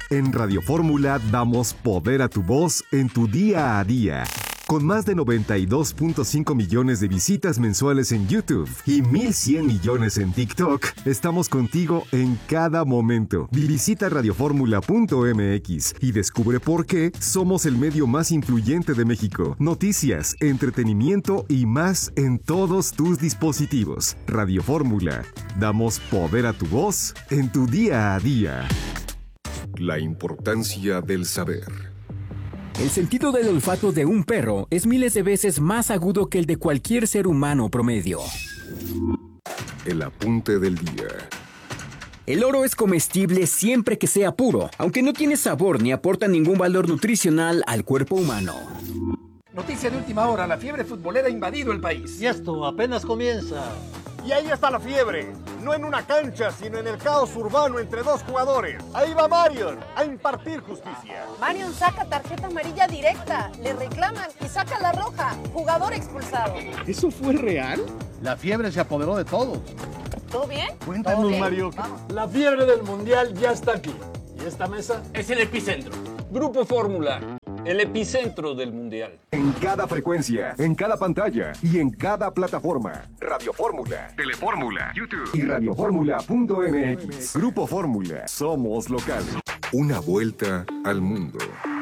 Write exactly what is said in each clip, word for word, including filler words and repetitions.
En Radio Fórmula damos poder a tu voz en tu día a día. Con más de noventa y dos punto cinco millones de visitas mensuales en YouTube y mil cien millones en TikTok, estamos contigo en cada momento. Visita radioformula punto m x y descubre por qué somos el medio más influyente de México. Noticias, entretenimiento y más en todos tus dispositivos. Radio Fórmula. Damos poder a tu voz en tu día a día. La importancia del saber. El sentido del olfato de un perro es miles de veces más agudo que el de cualquier ser humano promedio. El apunte del día. El oro es comestible siempre que sea puro, aunque no tiene sabor ni aporta ningún valor nutricional al cuerpo humano. Noticia de última hora, la fiebre futbolera ha invadido el país. Y esto apenas comienza. Y ahí está la fiebre, no en una cancha, sino en el caos urbano entre dos jugadores. Ahí va Marion a impartir justicia. Marion saca tarjeta amarilla directa, le reclaman y saca la roja, jugador expulsado. ¿Eso fue real? La fiebre se apoderó de todos. ¿Todo bien? Cuéntanos, bien? Mario. Vamos. La fiebre del mundial ya está aquí. Y esta mesa es el epicentro. Grupo Fórmula, el epicentro del mundial. En cada frecuencia, en cada pantalla y en cada plataforma. Radio Fórmula, Telefórmula, YouTube y radioformula punto m x. Grupo Fórmula, somos locales. Una vuelta al mundo.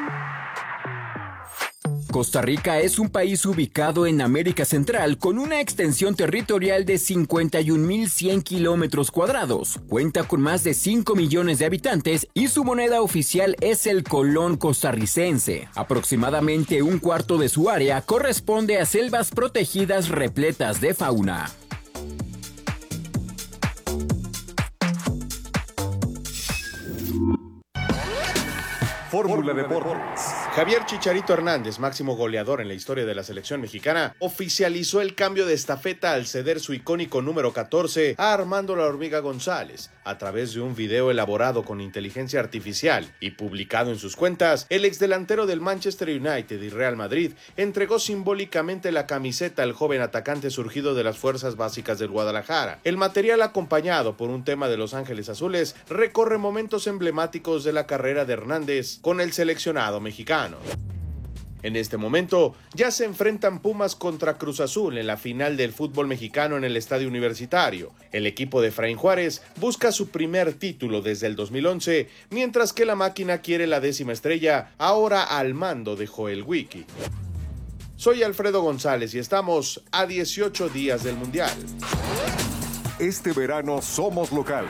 Costa Rica es un país ubicado en América Central con una extensión territorial de cincuenta y un mil cien kilómetros cuadrados. Cuenta con más de cinco millones de habitantes y su moneda oficial es el colón costarricense. Aproximadamente un cuarto de su área corresponde a selvas protegidas repletas de fauna. Fórmula Deportes. Javier Chicharito Hernández, máximo goleador en la historia de la selección mexicana, oficializó el cambio de estafeta al ceder su icónico número catorce a Armando La Hormiga González. A través de un video elaborado con inteligencia artificial y publicado en sus cuentas, el exdelantero del Manchester United y Real Madrid entregó simbólicamente la camiseta al joven atacante surgido de las fuerzas básicas del Guadalajara. El material, acompañado por un tema de Los Ángeles Azules, recorre momentos emblemáticos de la carrera de Hernández con el seleccionado mexicano. En este momento, ya se enfrentan Pumas contra Cruz Azul en la final del fútbol mexicano en el Estadio Universitario. El equipo de Efraín Juárez busca su primer título desde el dos mil once, mientras que la máquina quiere la décima estrella, ahora al mando de Joel Wiki. Soy Alfredo González y estamos a dieciocho días del Mundial. Este verano somos locales.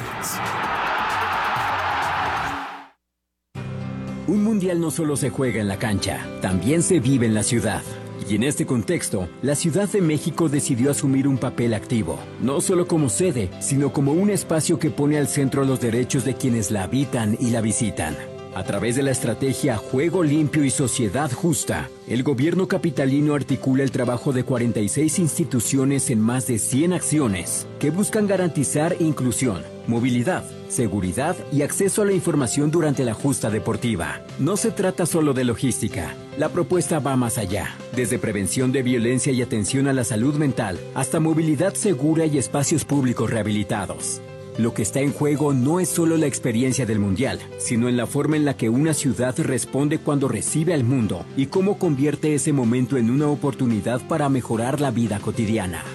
Un mundial no solo se juega en la cancha, también se vive en la ciudad. Y en este contexto, la Ciudad de México decidió asumir un papel activo, no solo como sede, sino como un espacio que pone al centro los derechos de quienes la habitan y la visitan. A través de la estrategia Juego Limpio y Sociedad Justa, el gobierno capitalino articula el trabajo de cuarenta y seis instituciones en más de cien acciones que buscan garantizar inclusión, movilidad, seguridad y acceso a la información durante la justa deportiva. No se trata solo de logística. La propuesta va más allá, desde prevención de violencia y atención a la salud mental, hasta movilidad segura y espacios públicos rehabilitados. Lo que está en juego no es solo la experiencia del Mundial, sino en la forma en la que una ciudad responde cuando recibe al mundo y cómo convierte ese momento en una oportunidad para mejorar la vida cotidiana.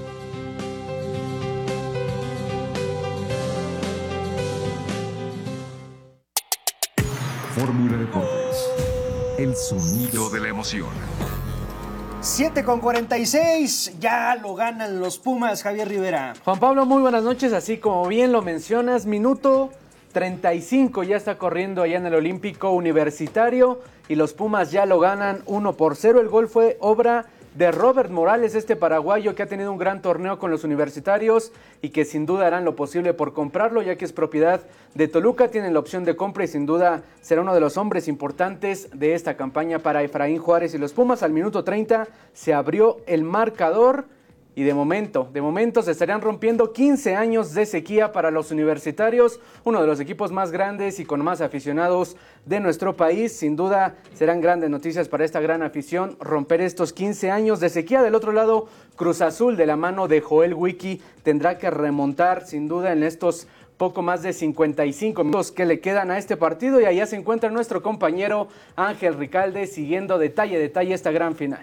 Fórmula Deportes. El sonido de la emoción. siete con cuarenta y seis, ya lo ganan los Pumas, Javier Rivera. Juan Pablo, muy buenas noches, así como bien lo mencionas, minuto treinta y cinco ya está corriendo allá en el Olímpico Universitario y los Pumas ya lo ganan uno por cero. El gol fue obra de Robert Morales, este paraguayo que ha tenido un gran torneo con los universitarios y que sin duda harán lo posible por comprarlo, ya que es propiedad de Toluca, tienen la opción de compra y sin duda será uno de los hombres importantes de esta campaña para Efraín Juárez y los Pumas. Al minuto treinta se abrió el marcador y de momento, de momento se estarían rompiendo quince años de sequía para los universitarios, uno de los equipos más grandes y con más aficionados de nuestro país. Sin duda serán grandes noticias para esta gran afición romper estos quince años de sequía. Del otro lado, Cruz Azul, de la mano de Joel Wiki, tendrá que remontar sin duda en estos poco más de cincuenta y cinco minutos que le quedan a este partido y allá se encuentra nuestro compañero Ángel Ricalde siguiendo detalle a detalle esta gran final.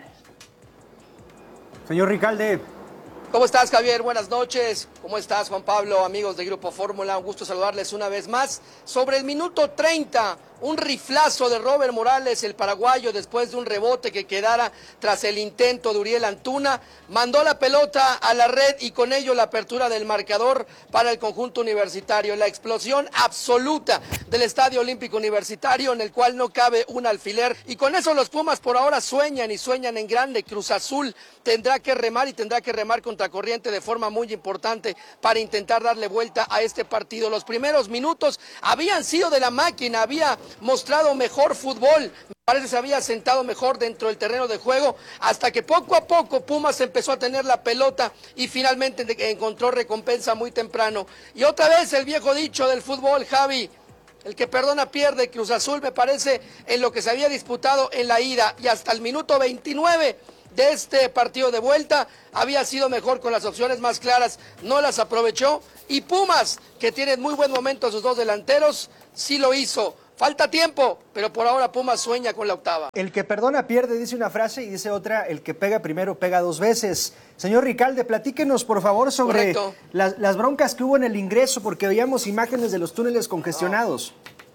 Señor Ricalde. ¿Cómo estás, Javier? Buenas noches. ¿Cómo estás, Juan Pablo? Amigos de Grupo Fórmula, un gusto saludarles una vez más. Sobre el minuto treinta, un riflazo de Robert Morales, el paraguayo, después de un rebote que quedara tras el intento de Uriel Antuna, mandó la pelota a la red y con ello la apertura del marcador para el conjunto universitario. La explosión absoluta del Estadio Olímpico Universitario, en el cual no cabe un alfiler. Y con eso los Pumas por ahora sueñan y sueñan en grande. Cruz Azul tendrá que remar y tendrá que remar contra corriente de forma muy importante para intentar darle vuelta a este partido. Los primeros minutos habían sido de la máquina, había mostrado mejor fútbol, parece que se había sentado mejor dentro del terreno de juego, hasta que poco a poco Pumas empezó a tener la pelota y finalmente encontró recompensa muy temprano. Y otra vez el viejo dicho del fútbol, Javi, el que perdona pierde. Cruz Azul, me parece, en lo que se había disputado en la ida y hasta el minuto veintinueve de este partido de vuelta había sido mejor con las opciones más claras, no las aprovechó, y Pumas, que tiene muy buen momento a sus dos delanteros, sí lo hizo. Falta tiempo, pero por ahora Pumas sueña con la octava. El que perdona pierde, dice una frase, y dice otra, el que pega primero pega dos veces. Señor Ricalde, platíquenos por favor sobre las, las broncas que hubo en el ingreso, porque veíamos imágenes de los túneles congestionados.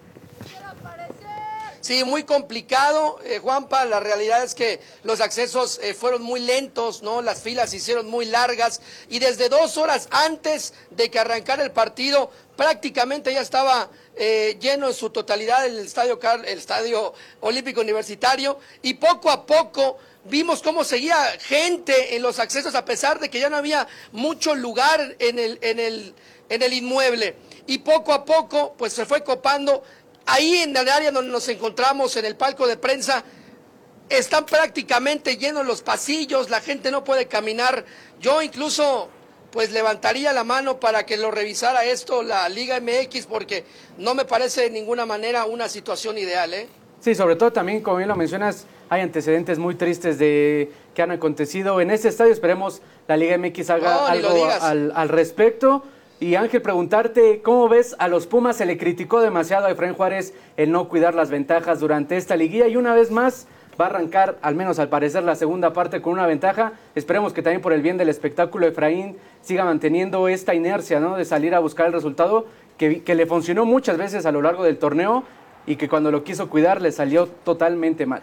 Sí, muy complicado, eh, Juanpa. La realidad es que los accesos eh, fueron muy lentos, ¿no? Las filas se hicieron muy largas y desde dos horas antes de que arrancara el partido prácticamente ya estaba eh, lleno en su totalidad el estadio, el estadio Olímpico Universitario, y poco a poco vimos cómo seguía gente en los accesos a pesar de que ya no había mucho lugar en el, en el, en el inmueble, y poco a poco pues se fue copando. Ahí en el área donde nos encontramos, en el palco de prensa, están prácticamente llenos los pasillos, la gente no puede caminar. Yo incluso pues levantaría la mano para que lo revisara esto la Liga M X, porque no me parece de ninguna manera una situación ideal, ¿eh? Sí, sobre todo también, como bien lo mencionas, hay antecedentes muy tristes de que han acontecido en este estadio. Esperemos la Liga M X haga no, algo al, al respecto. Y Ángel, preguntarte, ¿cómo ves a los Pumas? Se le criticó demasiado a Efraín Juárez el no cuidar las ventajas durante esta liguilla y una vez más va a arrancar, al menos al parecer, la segunda parte con una ventaja. Esperemos que también por el bien del espectáculo Efraín siga manteniendo esta inercia, ¿no?, de salir a buscar el resultado que, que le funcionó muchas veces a lo largo del torneo y que cuando lo quiso cuidar le salió totalmente mal.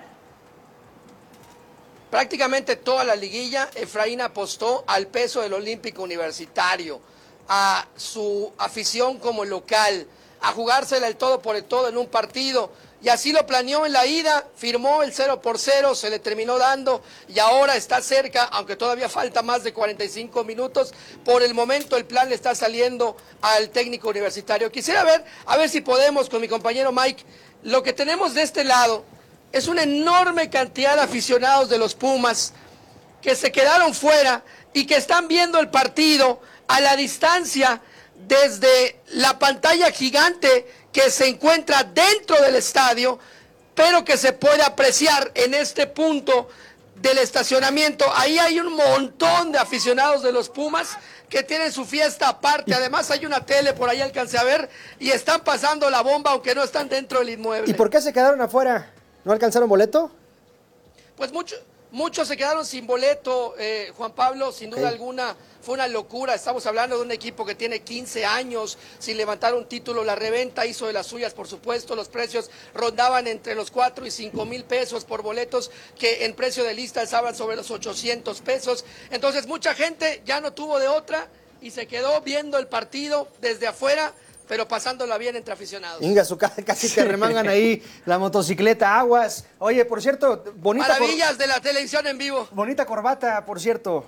Prácticamente toda la liguilla Efraín apostó al peso del Olímpico Universitario, a su afición como local, a jugársela el todo por el todo en un partido, y así lo planeó en la ida, firmó el cero por cero, se le terminó dando y ahora está cerca, aunque todavía falta más de cuarenta y cinco minutos, por el momento el plan le está saliendo al técnico universitario. Quisiera ver, a ver si podemos con mi compañero Mike, lo que tenemos de este lado es una enorme cantidad de aficionados de los Pumas que se quedaron fuera y que están viendo el partido a la distancia desde la pantalla gigante que se encuentra dentro del estadio, pero que se puede apreciar en este punto del estacionamiento. Ahí hay un montón de aficionados de los Pumas que tienen su fiesta aparte. Además hay una tele, por ahí alcancé a ver, y están pasando la bomba aunque no están dentro del inmueble. ¿Y por qué se quedaron afuera? ¿No alcanzaron boleto? Pues mucho, muchos se quedaron sin boleto, eh, Juan Pablo, sin duda okay. alguna. Fue una locura, estamos hablando de un equipo que tiene quince años sin levantar un título. La reventa hizo de las suyas, por supuesto. Los precios rondaban entre los cuatro y cinco mil pesos por boletos, que en precio de lista estaban sobre los ochocientos pesos. Entonces mucha gente ya no tuvo de otra y se quedó viendo el partido desde afuera, pero pasándola bien entre aficionados. Inga, su casa casi te remangan ahí la motocicleta, aguas. Oye, por cierto, bonita... Maravillas cor... de la televisión en vivo. Bonita corbata, por cierto.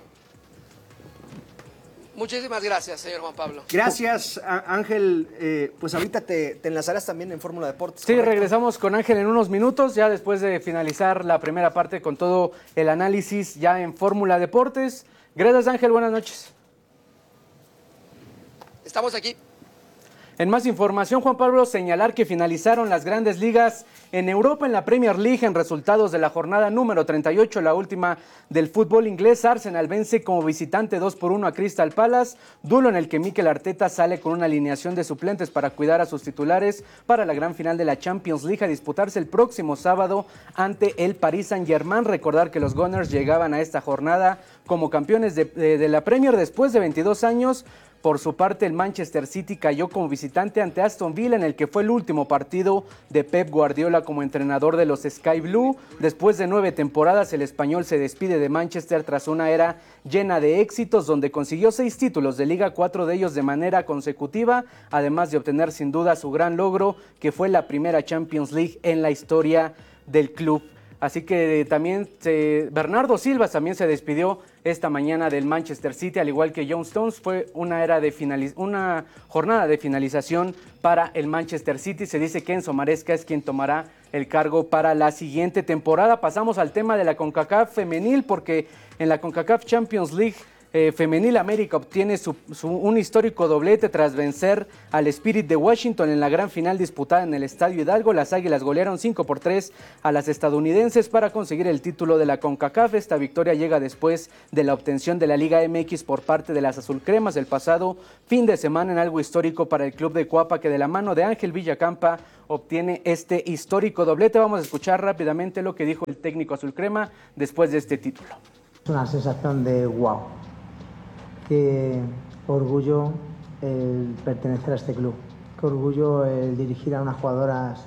Muchísimas gracias, señor Juan Pablo. Gracias, Ángel. Eh, pues ahorita te, te enlazarás también en Fórmula Deportes. Sí, ¿correcto? Regresamos con Ángel en unos minutos, ya después de finalizar la primera parte con todo el análisis ya en Fórmula Deportes. Gracias, Ángel, buenas noches. Estamos aquí. En más información, Juan Pablo, señalar que finalizaron las grandes ligas en Europa en la Premier League en resultados de la jornada número treinta y ocho, la última del fútbol inglés. Arsenal vence como visitante dos por uno a Crystal Palace, duelo en el que Mikel Arteta sale con una alineación de suplentes para cuidar a sus titulares para la gran final de la Champions League a disputarse el próximo sábado ante el Paris Saint-Germain. Recordar que los Gunners llegaban a esta jornada como campeones de, de, de la Premier después de veintidós años. Por su parte, el Manchester City cayó como visitante ante Aston Villa, en el que fue el último partido de Pep Guardiola como entrenador de los Sky Blue. Después de nueve temporadas, el español se despide de Manchester tras una era llena de éxitos, donde consiguió seis títulos de Liga, cuatro de ellos de manera consecutiva, además de obtener sin duda su gran logro, que fue la primera Champions League en la historia del club. Así que también se, Bernardo Silva también se despidió esta mañana del Manchester City, al igual que John Stones. Fue una, era de finaliz- una jornada de finalización para el Manchester City. Se dice que Enzo Maresca es quien tomará el cargo para la siguiente temporada. Pasamos al tema de la CONCACAF femenil, porque en la CONCACAF Champions League Eh, Femenil América obtiene su, su, un histórico doblete tras vencer al Spirit de Washington en la gran final disputada en el Estadio Hidalgo. Las Águilas golearon cinco por tres a las estadounidenses para conseguir el título de la CONCACAF. Esta victoria llega después de la obtención de la Liga M X por parte de las azulcremas el pasado fin de semana, en algo histórico para el club de Coapa, que de la mano de Ángel Villacampa obtiene este histórico doblete. Vamos a escuchar rápidamente lo que dijo el técnico azulcrema después de este título. Es una sensación de wow. Qué orgullo el pertenecer a este club, qué orgullo el dirigir a unas jugadoras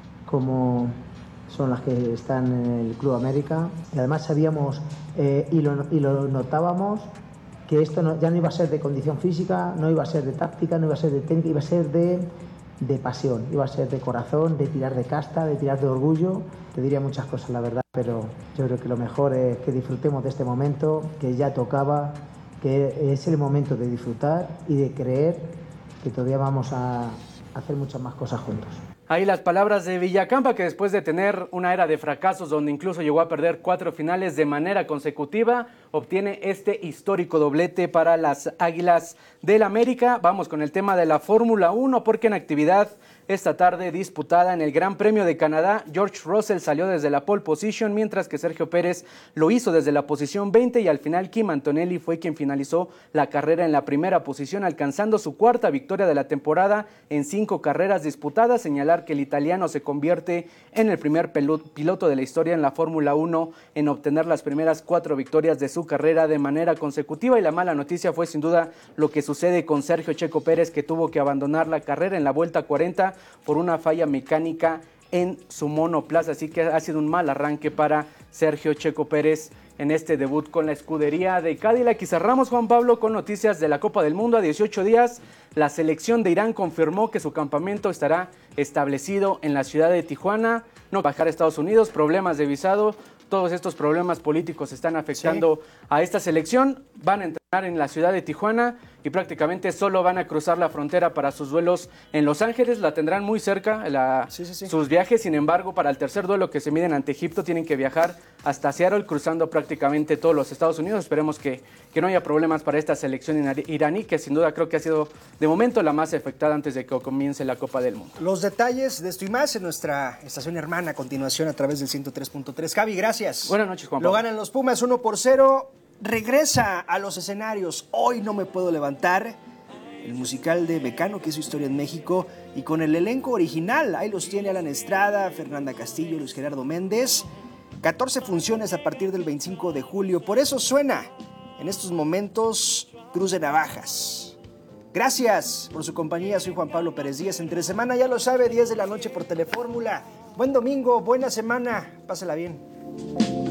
como son las que están en el Club América. Y además sabíamos eh, y, lo, y lo notábamos que esto no, ya no iba a ser de condición física, no iba a ser de táctica, no iba a ser de técnica, iba a ser de, de pasión, iba a ser de corazón, de tirar de casta, de tirar de orgullo. Te diría muchas cosas, la verdad, pero yo creo que lo mejor es que disfrutemos de este momento, que ya tocaba, que es el momento de disfrutar y de creer que todavía vamos a hacer muchas más cosas juntos. Ahí las palabras de Villacampa, que después de tener una era de fracasos donde incluso llegó a perder cuatro finales de manera consecutiva, obtiene este histórico doblete para las Águilas del América. Vamos con el tema de la Fórmula uno, porque en actividad esta tarde disputada en el Gran Premio de Canadá, George Russell salió desde la pole position, mientras que Sergio Pérez lo hizo desde la posición veinte, y al final Kim Antonelli fue quien finalizó la carrera en la primera posición, alcanzando su cuarta victoria de la temporada en cinco carreras disputadas. Señalar que el italiano se convierte en el primer piloto de la historia en la Fórmula uno en obtener las primeras cuatro victorias de su carrera de manera consecutiva. Y la mala noticia fue sin duda lo que sucede con Sergio Checo Pérez, que tuvo que abandonar la carrera en la vuelta cuarenta por una falla mecánica en su monoplaza. Así que ha sido un mal arranque para Sergio Checo Pérez en este debut con la escudería de Cadillac. Y cerramos, Juan Pablo, con noticias de la Copa del Mundo. A dieciocho días, la selección de Irán confirmó que su campamento estará establecido en la ciudad de Tijuana. No bajar a Estados Unidos, problemas de visado. Todos estos problemas políticos están afectando sí. a esta selección. Van a entrenar en la ciudad de Tijuana y prácticamente solo van a cruzar la frontera para sus duelos en Los Ángeles. La tendrán muy cerca la, sí, sí, sí. sus viajes. Sin embargo, para el tercer duelo que se miden ante Egipto, tienen que viajar hasta Seattle, cruzando prácticamente todos los Estados Unidos. Esperemos que, que no haya problemas para esta selección iraní, que sin duda creo que ha sido de momento la más afectada antes de que comience la Copa del Mundo. Los detalles de esto y más en nuestra estación hermana a continuación a través del ciento tres punto tres. Javi, gracias. Buenas noches, Juan Pablo. Lo ganan los Pumas uno por cero. Regresa a los escenarios Hoy no me puedo levantar, el musical de Mecano, que hizo historia en México, y con el elenco original. Ahí los tiene Alan Estrada, Fernanda Castillo, Luis Gerardo Méndez. catorce funciones a partir del veinticinco de julio. Por eso suena en estos momentos Cruz de Navajas. Gracias por su compañía. Soy Juan Pablo Pérez Díaz. Entre semana, ya lo sabe, diez de la noche por Telefórmula. Buen domingo, buena semana. Pásala bien.